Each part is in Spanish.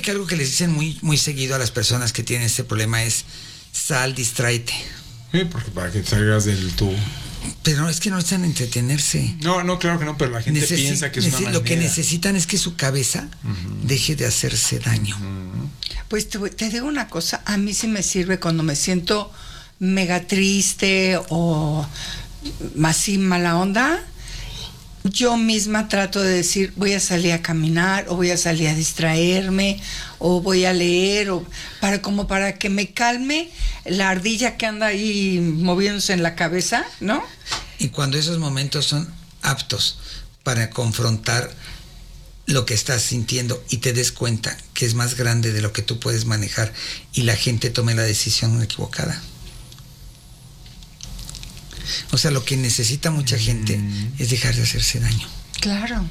Fíjate que algo que les dicen muy, muy seguido a las personas que tienen este problema es: sal, distráete. Sí, porque para que salgas del tubo. Pero es que no necesitan entretenerse. No, claro que no, pero la gente piensa que es una manera. Lo que necesitan es que su cabeza deje de hacerse daño. Pues te digo una cosa, a mí sí me sirve cuando me siento mega triste o así mala onda. Yo misma trato de decir, voy a salir a caminar, o voy a salir a distraerme, o voy a leer, o para que me calme la ardilla que anda ahí moviéndose en la cabeza, ¿no? Y cuando esos momentos son aptos para confrontar lo que estás sintiendo y te des cuenta que es más grande de lo que tú puedes manejar y la gente tome la decisión equivocada. O sea, lo que necesita mucha gente es dejar de hacerse daño. Claro.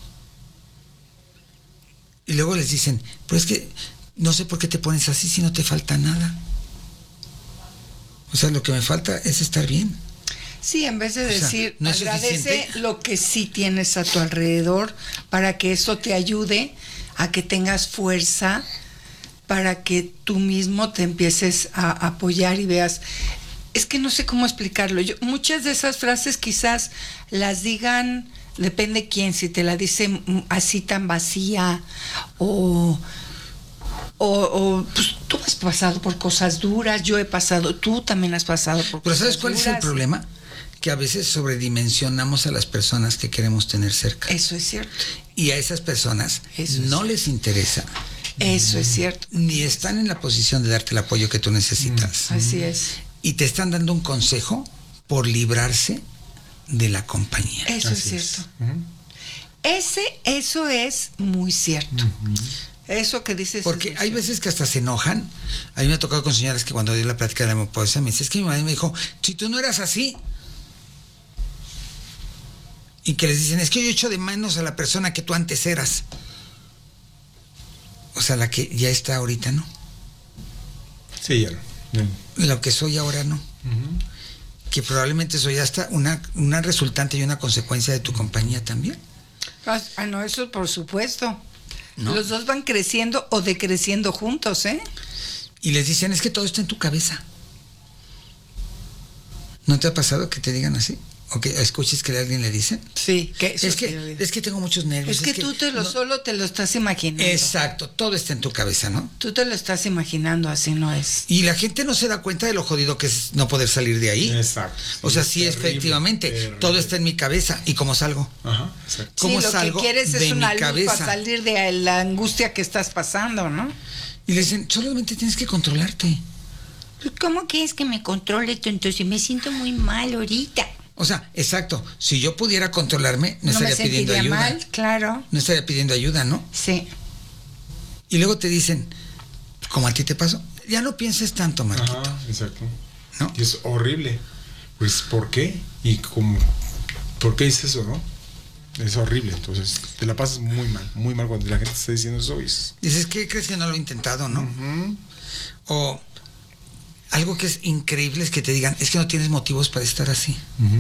Y luego les dicen, pero es que no sé por qué te pones así si no te falta nada. O sea, lo que me falta es estar bien. Sí, en vez de decir, ¿no es agradece suficiente? lo que sí tienes a tu alrededor para que eso te ayude a que tengas fuerza, para que tú mismo te empieces a apoyar y veas. Es que no sé cómo explicarlo. Muchas de esas frases quizás las digan, depende quién, si te la dice así tan vacía o pues tú has pasado por cosas duras, yo he pasado, tú también has pasado por cosas duras. Pero ¿sabes cuál es el problema? Que a veces sobredimensionamos a las personas que queremos tener cerca. Eso es cierto. Y a esas personas no les interesa. Eso es cierto. Ni están en la posición de darte el apoyo que tú necesitas. Así es. Y te están dando un consejo por librarse de la compañía. Eso Así es cierto. Eso es muy cierto. Eso que dices. Porque hay veces que hasta se enojan. A mí me ha tocado con señoras que cuando di la plática de la menopausia me dice, es que mi madre me dijo, si tú no eras así. Y que les dicen, es que yo echo de menos a la persona que tú antes eras. O sea, la que ya está ahorita, ¿no? Sí, ya no. Lo que soy ahora, no. Que probablemente soy hasta una resultante y una consecuencia de tu compañía también. No, eso por supuesto. ¿No? Los dos van creciendo o decreciendo juntos, ¿eh? Y les dicen, es que todo está en tu cabeza. ¿No te ha pasado que te digan así? ¿O que escuches que a alguien le dicen? Sí, Es que tengo muchos nervios. Es que tú solo te lo estás imaginando. Exacto, todo está en tu cabeza, ¿no? Tú te lo estás imaginando, así no es. Y la gente no se da cuenta de lo jodido que es no poder salir de ahí. Exacto. O sea, sí, efectivamente, todo está en mi cabeza. ¿Y cómo salgo? Ajá, exacto. ¿Cómo lo salgo que quieres de es una mi luz cabeza? para salir de la angustia que estás pasando, ¿no? Y le dicen, solamente tienes que controlarte. ¿Cómo quieres que me controle, tonto? Si me siento muy mal ahorita. O sea, exacto. Si yo pudiera controlarme, no estaría pidiendo ayuda. Mal, claro. No estaría pidiendo ayuda, ¿no? Sí. Y luego te dicen, como a ti te pasó, ya no pienses tanto, Marquito. Ajá, exacto. ¿No? Y es horrible. Pues, ¿por qué? Y como, ¿por qué es eso, no? Es horrible. Entonces, te la pasas muy mal cuando la gente te está diciendo eso. Dices, ¿qué crees que no lo he intentado, no? O algo que es increíble es que te digan, es que no tienes motivos para estar así.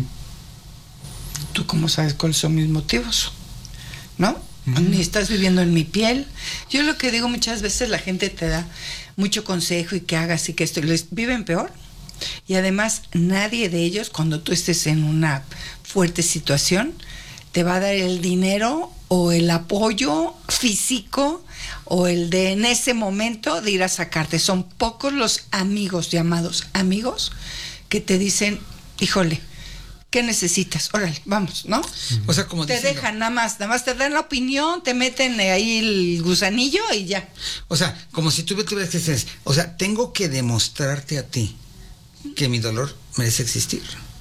¿Tú cómo sabes cuáles son mis motivos? ¿No? Ni estás viviendo en mi piel. Yo lo que digo muchas veces, la gente te da mucho consejo y que hagas y que esto, les viven peor. Y además, nadie de ellos, cuando tú estés en una fuerte situación, te va a dar el dinero o el apoyo físico o el de en ese momento de ir a sacarte. Son pocos los amigos, llamados amigos, que te dicen, híjole, ¿qué necesitas? Órale, vamos, ¿no? O sea, como te diciendo, dejan nada más te dan la opinión, te meten ahí el gusanillo y ya. O sea, como si tú tuvieras que decir, o sea, tengo que demostrarte a ti que mi dolor merece existir.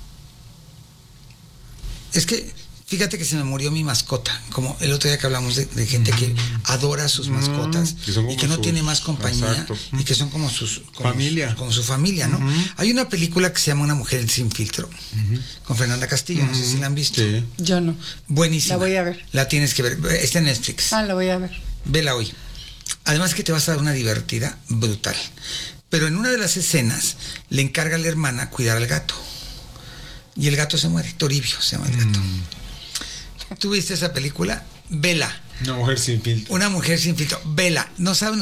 Es que fíjate que se me murió mi mascota, como el otro día que hablamos de gente que adora a sus mascotas y que no tiene más compañía. Exacto. Y que son como familia. Como su familia, ¿no? Hay una película que se llama Una mujer sin filtro, con Fernanda Castillo, no sé si la han visto. Sí. Yo no. Buenísima. La voy a ver. La tienes que ver, está en Netflix. La voy a ver. Vela hoy. Además que te vas a dar una divertida brutal. Pero en una de las escenas le encarga a la hermana cuidar al gato. Y el gato se muere, Toribio se llama el gato. ¿Tú viste esa película? Vela. Una mujer sin filtro. Una mujer sin filtro. Vela. No saben